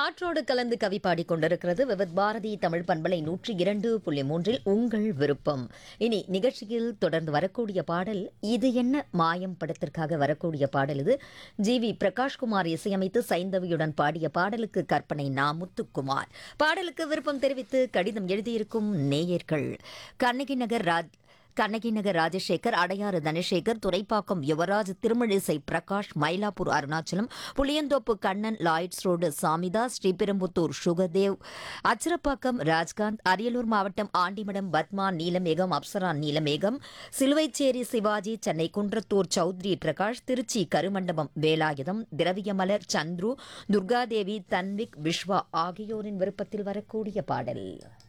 காற்றோடு கலந்து கவி பாடிக் கொண்டிருக்கிறது விவித் பாரதி தமிழ் பண்பலை 102.3 உங்கள் விருப்பம். இனி நிகழ்ச்சியில் தொடர்ந்து வரக்கூடிய பாடல் இது என்ன மாயம் படத்திற்காக வரக்கூடிய பாடல். இது ஜி.வி. பிரகாஷ்குமார் இசையமைத்து சைந்தவியுடன் பாடிய பாடலுக்கு கற்பனை நா. முத்துக்குமார். பாடலுக்கு விருப்பம் தெரிவித்து கடிதம் எழுதியிருக்கும் நேயர்கள் கண்ணகி நகர் ராஜசேகர், அடையாறு தனசேகர், துரைப்பாக்கம் யுவராஜ், திருமழிசை பிரகாஷ், மயிலாப்பூர் அருணாச்சலம், புளியந்தோப்பு கண்ணன், லாய்ட்ஸ் ரோடு சாமிதாஸ், ஸ்ரீபெரும்புத்தூர் சுகதேவ், அச்சிரப்பாக்கம் ராஜ்காந்த், அரியலூர் மாவட்டம் ஆண்டிமடம் பத்மா நீலமேகம், அப்சரா நீலமேகம், சிலுவைச்சேரி சிவாஜி, சென்னை குன்றத்தூர் சௌத்ரி பிரகாஷ், திருச்சி கருமண்டபம் வேலாயுதம், திரவியமலர் சந்துரு, துர்காதேவி, தன்விக், விஸ்வா ஆகியோரின் விருப்பத்தில் வரக்கூடிய பாடல்.